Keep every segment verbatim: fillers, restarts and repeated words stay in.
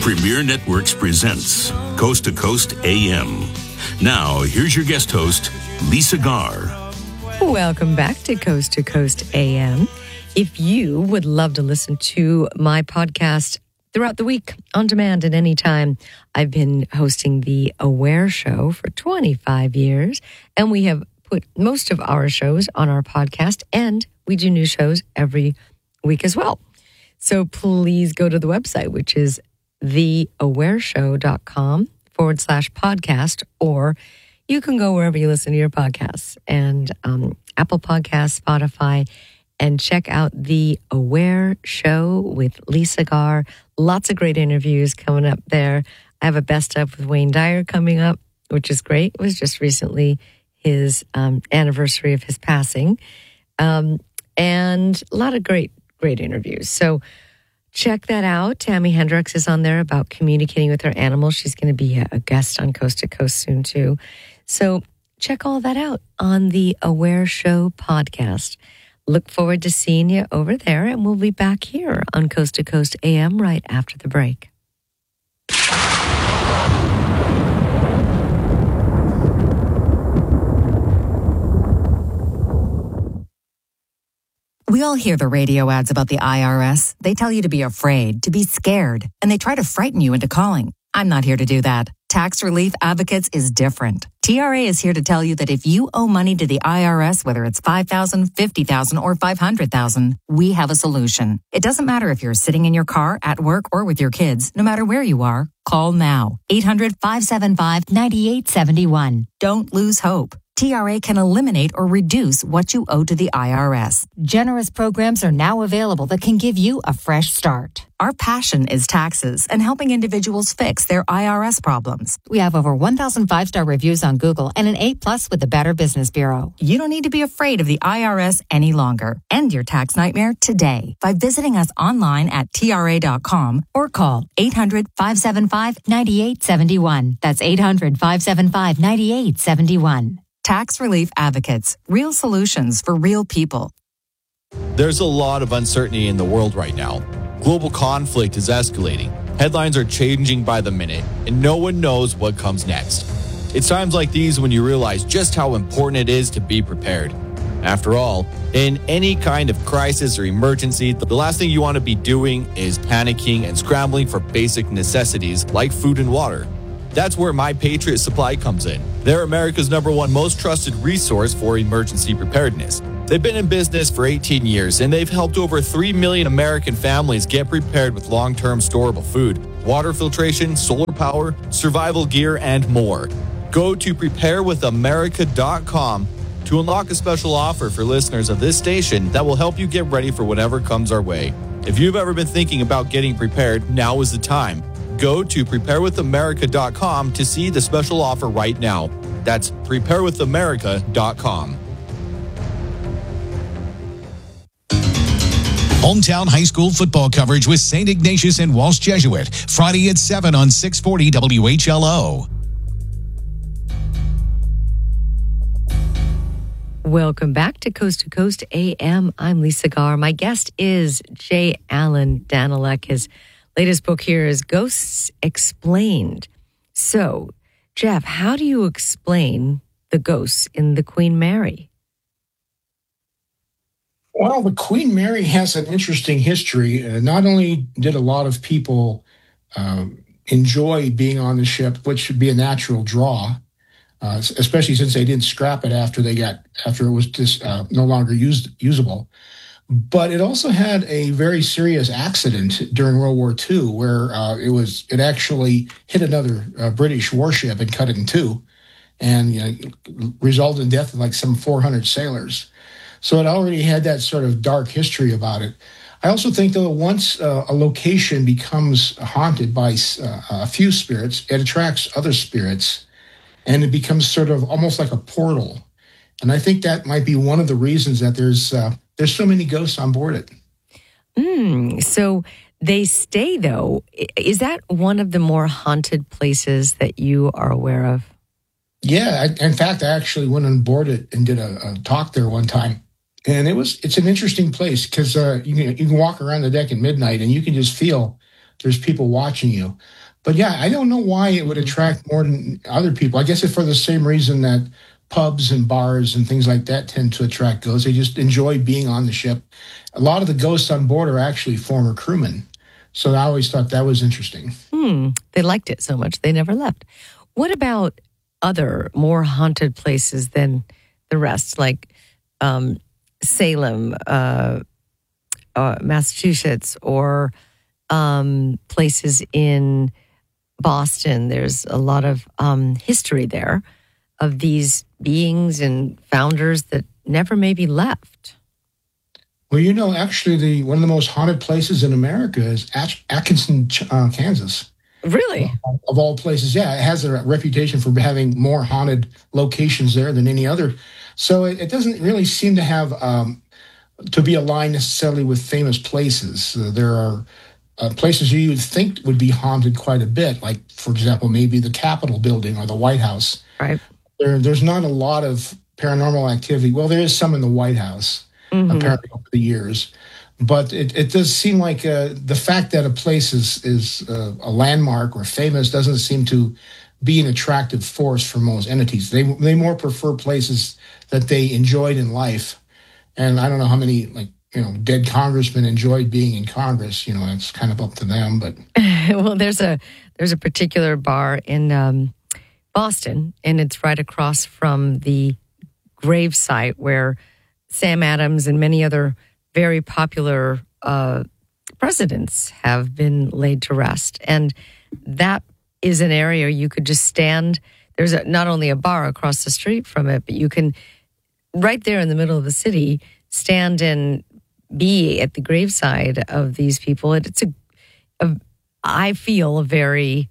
Premier Networks presents Coast to Coast A M. Now, here's your guest host, Lisa Garr. Welcome back to Coast to Coast A M. If you would love to listen to my podcast throughout the week, on demand at any time, I've been hosting the Aware Show for twenty-five years, and we have put most of our shows on our podcast, and we do new shows every week as well. So please go to the website, which is theawareshow.com forward slash podcast, or you can go wherever you listen to your podcasts, and um, Apple Podcasts, Spotify, and check out The Aware Show with Lisa Garr. Lots of great interviews coming up there. I have a best of with Wayne Dyer coming up, which is great. It was just recently his um, anniversary of his passing. Um, and a lot of great, great interviews. So check that out. Tammy Hendricks is on there about communicating with her animals. She's going to be a, a guest on Coast to Coast soon, too. So check all that out on the Aware Show podcast. Look forward to seeing you over there, and we'll be back here on Coast to Coast A M right after the break. We all hear the radio ads about the I R S. They tell you to be afraid, to be scared, and they try to frighten you into calling. I'm not here to do that. Tax Relief Advocates is different. T R A is here to tell you that if you owe money to the I R S, whether it's five thousand dollars, fifty thousand dollars, or five hundred thousand dollars, we have a solution. It doesn't matter if you're sitting in your car, at work, or with your kids. No matter where you are, call now. eight hundred, five seven five, nine eight seven one. Don't lose hope. T R A can eliminate or reduce what you owe to the I R S. Generous programs are now available that can give you a fresh start. Our passion is taxes and helping individuals fix their I R S problems. We have over one thousand five-star reviews on Google and an A plus with the Better Business Bureau. You don't need to be afraid of the I R S any longer. End your tax nightmare today by visiting us online at T R A dot com or call eight hundred, five seven five, nine eight seven one. That's eight hundred, five seven five, nine eight seven one. Tax Relief Advocates. Real solutions for real people. There's a lot of uncertainty in the world right now. Global conflict is escalating. Headlines are changing by the minute, and no one knows what comes next. It's times like these when you realize just how important it is to be prepared. After all, in any kind of crisis or emergency, the last thing you want to be doing is panicking and scrambling for basic necessities like food and water. That's where My Patriot Supply comes in. They're America's number one most trusted resource for emergency preparedness. They've been in business for eighteen years, and they've helped over three million American families get prepared with long-term storable food, water filtration, solar power, survival gear, and more. Go to prepare with america dot com to unlock a special offer for listeners of this station that will help you get ready for whatever comes our way. If you've ever been thinking about getting prepared, now is the time. Go to prepare with america dot com to see the special offer right now. That's prepare with america dot com. Hometown high school football coverage with Saint Ignatius and Walsh Jesuit. Friday at seven on six forty W H L O. Welcome back to Coast to Coast A M. I'm Lisa Garr. My guest is J. Allen Daniluk. His latest book here is Ghosts Explained. So, Jeff, how do you explain the ghosts in the Queen Mary? Well, the Queen Mary has an interesting history. Uh, not only did a lot of people um, enjoy being on the ship, which would be a natural draw, uh, especially since they didn't scrap it after they got after it was just uh, no longer used usable. But it also had a very serious accident during World War Two, where uh, it was it actually hit another uh, British warship and cut it in two, and you know, resulted in death of like some four hundred sailors. So it already had that sort of dark history about it. I also think, though, once uh, a location becomes haunted by uh, a few spirits, it attracts other spirits, and it becomes sort of almost like a portal. And I think that might be one of the reasons that there's uh, there's so many ghosts on board it. Mm, so they stay, though. Is that one of the more haunted places that you are aware of? Yeah. I, in fact, I actually went on board it and did a, a talk there one time. And it was it's an interesting place because uh, you can, you can walk around the deck at midnight and you can just feel there's people watching you. But yeah, I don't know why it would attract more than other people. I guess it's for the same reason that pubs and bars and things like that tend to attract ghosts. They just enjoy being on the ship. A lot of the ghosts on board are actually former crewmen. So I always thought that was interesting. Hmm. They liked it so much they never left. What about other more haunted places than the rest, like um, Salem, uh, uh, Massachusetts, or um, places in Boston? There's a lot of um, history there of these beings and founders that never maybe left. Well, you know, actually, the one of the most haunted places in America is Atch- Atkinson, uh, Kansas. Really? Of all places, yeah. It has a reputation for having more haunted locations there than any other. So it, it doesn't really seem to have um, to be aligned necessarily with famous places. Uh, there are uh, places you would think would be haunted quite a bit, like, for example, maybe the Capitol building or the White House. Right. There, there's not a lot of paranormal activity. Well, there is some in the White House, mm-hmm. apparently over the years. But it, it does seem like uh, the fact that a place is, is uh, a landmark or famous doesn't seem to be an attractive force for most entities. They they more prefer places that they enjoyed in life. And I don't know how many, like, you know, dead congressmen enjoyed being in Congress. You know, it's kind of up to them. But well, there's a there's a particular bar in um, Boston, and it's right across from the grave site where Sam Adams and many other very popular uh, presidents have been laid to rest. And that is an area you could just stand. There's a, not only a bar across the street from it, but you can, right there in the middle of the city, stand and be at the graveside of these people. And it's a, a I feel, a very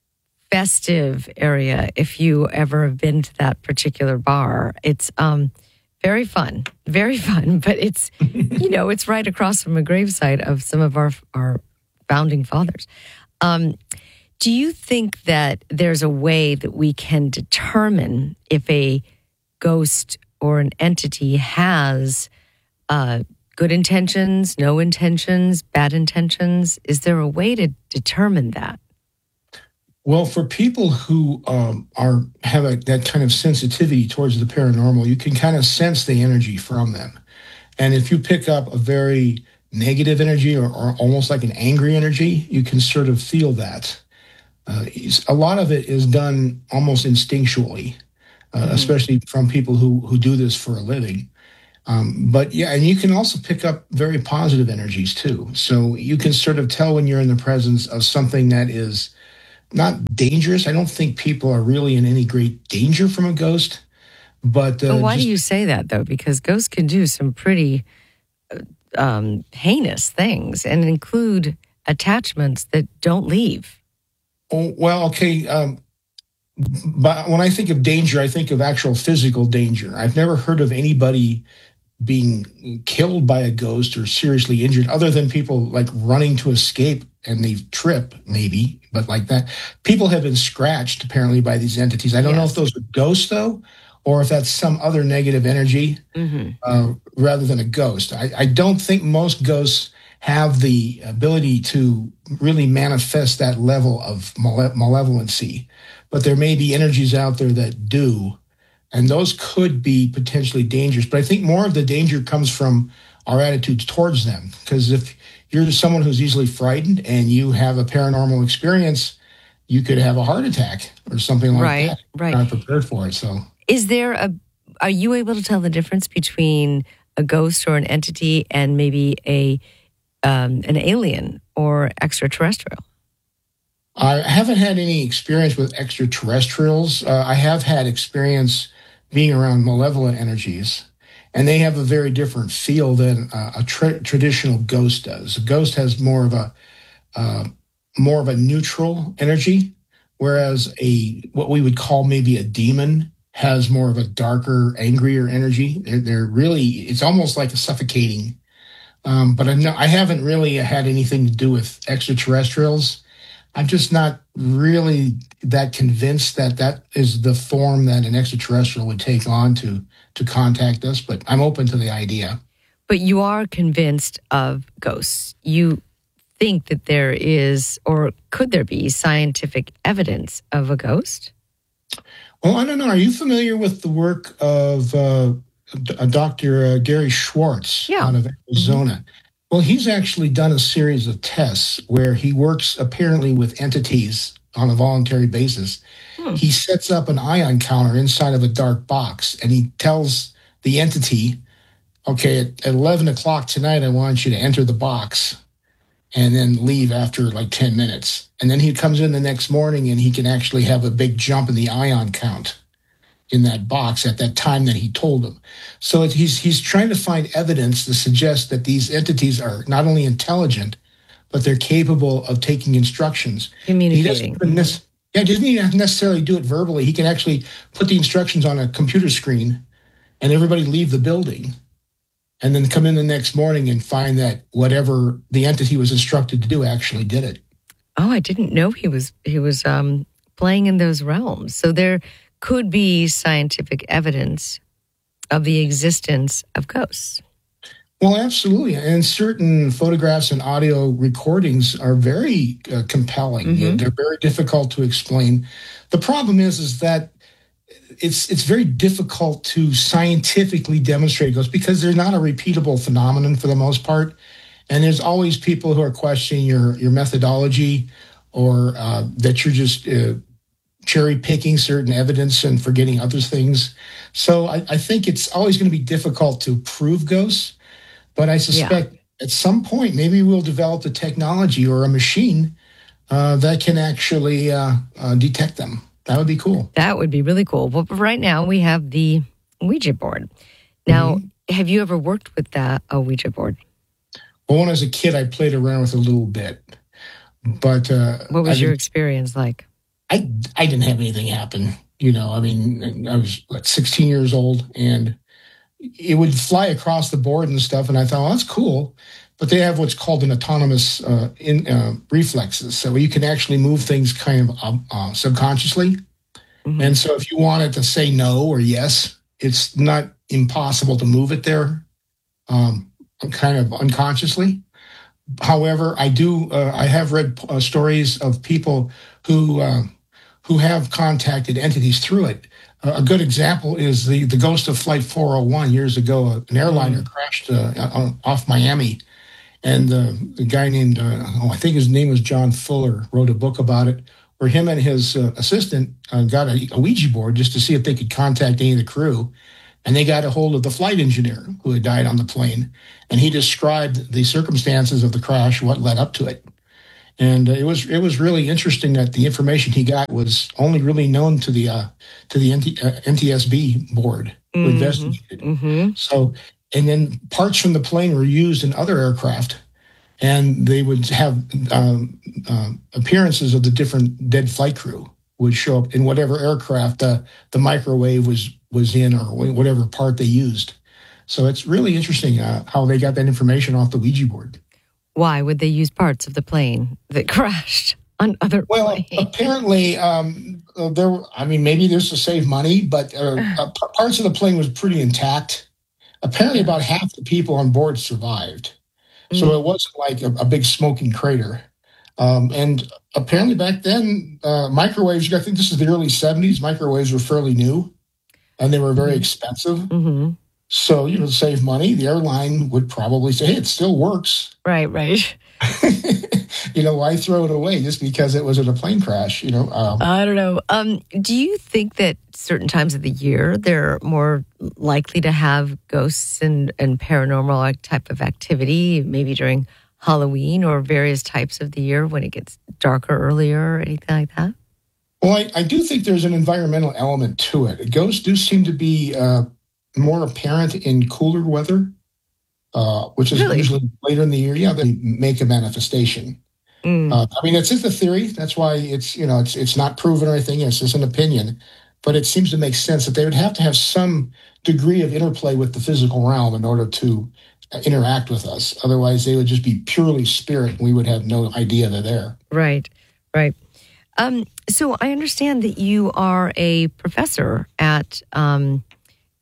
festive area if you ever have been to that particular bar. It's um very fun, very fun, but it's, you know, it's right across from a gravesite of some of our our founding fathers. Um, do you think that there's a way that we can determine if a ghost or an entity has uh, good intentions, no intentions, bad intentions? Is there a way to determine that? Well, for people who um, are have a, that kind of sensitivity towards the paranormal, you can kind of sense the energy from them. And if you pick up a very negative energy or, or almost like an angry energy, you can sort of feel that. Uh, a lot of it is done almost instinctually, uh, mm-hmm. especially from people who, who do this for a living. Um, but yeah, and you can also pick up very positive energies too. So you can sort of tell when you're in the presence of something that is not dangerous. I don't think people are really in any great danger from a ghost. But, uh, but why just, do you say that, though? Because ghosts can do some pretty um, heinous things and include attachments that don't leave. Oh, well, okay. Um, but when I think of danger, I think of actual physical danger. I've never heard of anybody being killed by a ghost or seriously injured, other than people like running to escape and they trip, maybe, but like that. People have been scratched, apparently, by these entities. I don't yes. know if those are ghosts, though, or if that's some other negative energy mm-hmm. uh, rather than a ghost. I, I don't think most ghosts have the ability to really manifest that level of male- malevolency, but there may be energies out there that do, and those could be potentially dangerous. But I think more of the danger comes from our attitudes towards them, because if you're someone who's easily frightened and you have a paranormal experience, you could have a heart attack or something like right, that. Right, right. Not prepared for it. So, is there a? Are you able to tell the difference between a ghost or an entity and maybe a um, an alien or extraterrestrial? I haven't had any experience with extraterrestrials. Uh, I have had experience being around malevolent energies, and they have a very different feel than uh, a tra- traditional ghost does. A ghost has more of a uh, more of a neutral energy, whereas a what we would call maybe a demon has more of a darker, angrier energy. They're, they're really, it's almost like a suffocating. Um, but I'm not, I haven't really had anything to do with extraterrestrials. I'm just not really that convinced that that is the form that an extraterrestrial would take on to to contact us, but I'm open to the idea. But you are convinced of ghosts. You think that there is, or could there be, scientific evidence of a ghost? Well, I don't know. Are you familiar with the work of uh, Doctor Uh, Gary Schwartz Yeah. out of Arizona? Mm-hmm. Well, he's actually done a series of tests where he works apparently with entities on a voluntary basis. Hmm. He sets up an ion counter inside of a dark box, and he tells the entity, okay, at, at eleven o'clock tonight, I want you to enter the box and then leave after like ten minutes. And then he comes in the next morning and he can actually have a big jump in the ion count in that box at that time that he told him. So it, he's he's trying to find evidence to suggest that these entities are not only intelligent, but they're capable of taking instructions. Communicating. He doesn't, nec- yeah, doesn't even necessarily do it verbally. He can actually put the instructions on a computer screen and everybody leave the building and then come in the next morning and find that whatever the entity was instructed to do actually did it. Oh, I didn't know he was he was um, playing in those realms. So there could be scientific evidence of the existence of ghosts. Well, absolutely. And certain photographs and audio recordings are very uh, compelling. Mm-hmm. They're very difficult to explain. The problem is, is that it's it's very difficult to scientifically demonstrate ghosts because they're not a repeatable phenomenon for the most part. And there's always people who are questioning your, your methodology or uh, that you're just uh, cherry picking certain evidence and forgetting other things. So I, I think it's always going to be difficult to prove ghosts. But I suspect yeah. at some point, maybe we'll develop a technology or a machine uh, that can actually uh, uh, detect them. That would be cool. That would be really cool. But right now we have the Ouija board. Now, mm-hmm. have you ever worked with that, a Ouija board? Well, when I was a kid, I played around with it a little bit. But uh, what was I your experience like? I I didn't have anything happen. You know, I mean, I was what, sixteen years old, and it would fly across the board and stuff. And I thought, well, that's cool. But they have what's called an autonomous uh, in, uh, reflexes. So you can actually move things kind of um, uh, subconsciously. Mm-hmm. And so if you wanted to say no or yes, it's not impossible to move it there um, kind of unconsciously. However, I do, uh, I have read uh, stories of people who uh, who have contacted entities through it. Uh, a good example is the, the ghost of Flight four oh one years ago. An airliner mm. crashed uh, off Miami, and uh, the guy named, uh, oh, I think his name was John Fuller, wrote a book about it, where him and his uh, assistant uh, got a, a Ouija board just to see if they could contact any of the crew. And they got a hold of the flight engineer who had died on the plane, and he described the circumstances of the crash, what led up to it. And uh, it was it was really interesting that the information he got was only really known to the uh, to the N T, uh, N T S B board who mm-hmm. investigated. Mm-hmm. So, and then parts from the plane were used in other aircraft, and they would have um, uh, appearances of the different dead flight crew would show up in whatever aircraft uh, the microwave was was in or whatever part they used. So it's really interesting uh, how they got that information off the Ouija board. Why would they use parts of the plane that crashed on other well, planes? Well, apparently, um, there. I mean, maybe there's to save money, but uh, uh, parts of the plane was pretty intact. Apparently, about half the people on board survived. So mm. it wasn't like a, a big smoking crater. Um, and apparently back then, uh, microwaves, I think this is the early seventies, microwaves were fairly new. And they were very expensive. Mm-hmm. So, you know, to save money, the airline would probably say, hey, it still works. Right, right. You know, why throw it away just because it was in a plane crash, you know? Um, I don't know. Um, do you think that certain times of the year they're more likely to have ghosts and, and paranormal type of activity, maybe during Halloween or various types of the year when it gets darker earlier or anything like that? Well, I, I do think there's an environmental element to it. Ghosts do seem to be uh, more apparent in cooler weather, uh, which is really? usually later in the year. Yeah, they make a manifestation. Mm. Uh, I mean, it's just a theory. That's why it's, you know, it's it's not proven or anything. It's just an opinion. But it seems to make sense that they would have to have some degree of interplay with the physical realm in order to interact with us. Otherwise, they would just be purely spirit. And we would have no idea they're there. Right, right. Um, so I understand that you are a professor at um,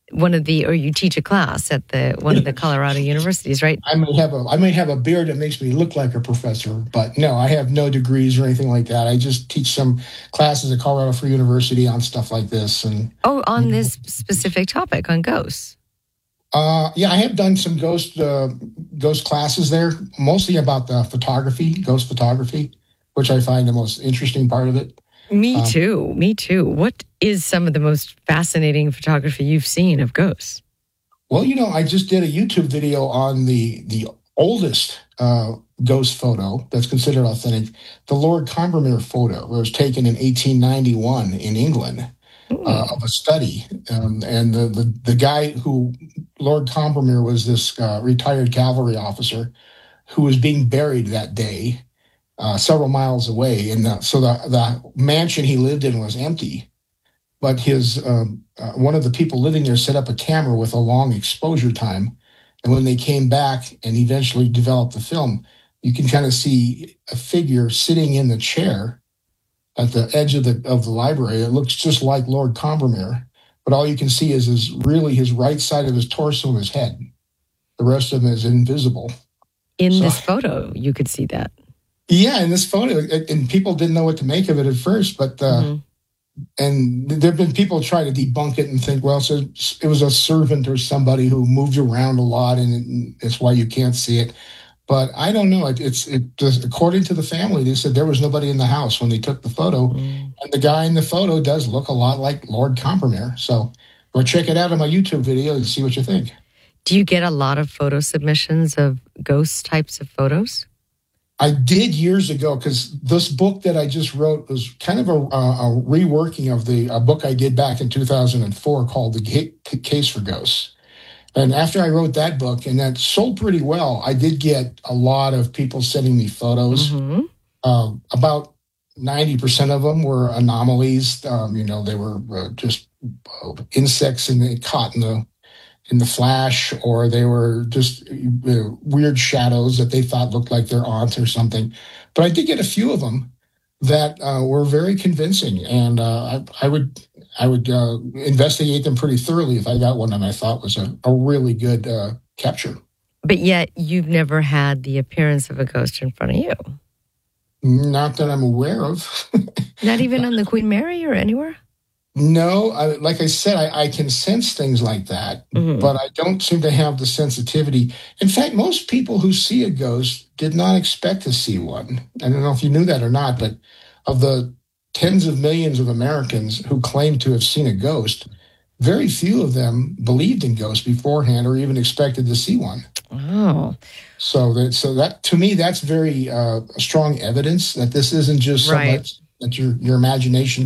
one of the, or you teach a class at the one of the Colorado universities, right? I may have a I may have a beard that makes me look like a professor, but no, I have no degrees or anything like that. I just teach some classes at Colorado Free University on stuff like this. And oh, on this specific topic on ghosts. Uh, yeah, I have done some ghost uh, ghost classes there, mostly about the photography, ghost photography, which I find the most interesting part of it. Me um, too. Me too. What is some of the most fascinating photography you've seen of ghosts? Well, you know, I just did a YouTube video on the the oldest uh, ghost photo that's considered authentic, the Lord Combermere photo. It was taken in eighteen ninety-one in England. Uh, of a study, um, and the, the the guy who Lord Combermere was this uh, retired cavalry officer who was being buried that day, uh, several miles away, and the, so the the mansion he lived in was empty, but his um, uh, one of the people living there set up a camera with a long exposure time, and when they came back and eventually developed the film, you can kind of see a figure sitting in the chair at the edge of the of the library. It looks just like Lord Combermere, but all you can see is is really his right side of his torso and his head. The rest of him is invisible. In so, this photo, you could see that. Yeah, in this photo, and people didn't know what to make of it at first, but uh, mm-hmm. and there have been people try to debunk it and think, well, so it was a servant or somebody who moved around a lot, and it's why you can't see it. But I don't know. It, it's it just, according to the family, they said there was nobody in the house when they took the photo, mm. and the guy in the photo does look a lot like Lord Combermere. So, go check it out on my YouTube video and see what you think. Do you get a lot of photo submissions of ghost types of photos? I did years ago, because this book that I just wrote was kind of a, a, a reworking of the a book I did back in two thousand four called The Case for Ghosts. And after I wrote that book, and that sold pretty well, I did get a lot of people sending me photos. Mm-hmm. Uh, about ninety percent of them were anomalies. Um, you know, they were uh, just uh, insects in the, caught in the in the flash, or they were just uh, weird shadows that they thought looked like their aunt or something. But I did get a few of them that uh, were very convincing, and uh, I, I would I would uh, investigate them pretty thoroughly if I got one that I thought was a, a really good uh, capture. But yet, you've never had the appearance of a ghost in front of you. Not that I'm aware of. Not even on the Queen Mary or anywhere? No, I, like I said, I, I can sense things like that, mm-hmm. but I don't seem to have the sensitivity. In fact, most people who see a ghost did not expect to see one. I don't know if you knew that or not, but of the tens of millions of Americans who claim to have seen a ghost, very few of them believed in ghosts beforehand or even expected to see one. Oh. So that, so that to me, that's very uh, strong evidence that this isn't just so right. much that your your imagination